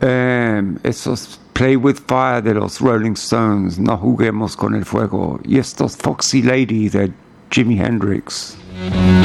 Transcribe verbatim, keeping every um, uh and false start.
Eh, esos Play with Fire de los Rolling Stones, No juguemos con el fuego, y estos Foxy Lady de Jimi Hendrix.